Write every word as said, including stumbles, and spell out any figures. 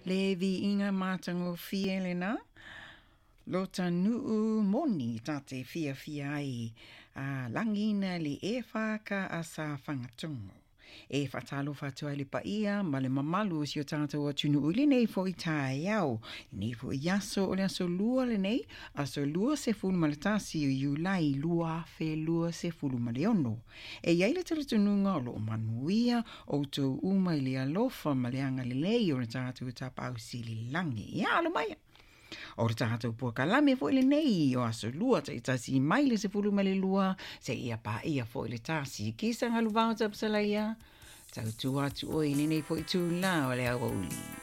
Le vi inga mātango fie le nā. Lo ta nuu moni tate fia fia ai a langina li e whaka a sa whangatongo. E whatalo whatua le paia ma le mamalu si o tātou a tunu uli nei fo i tāi au. Nei fo i aso o le aso lua le nei, aso lua se fulu ma le tasi o iulai lua fe lua se fulu ma le ono. E iai le tala tununga o lo manuia o tau uma i le alofa ma le anga le lei o le tātou tapau si li langi. Ia alo maia. O le tātou pua kalame fo le nei o aso lua ta i tasi mai le se fulu ma le lua se ia pa ia fo le tasi kisa ngalu vau tapsala ia tau tu atu oi le nei fo i tū la o le au uli.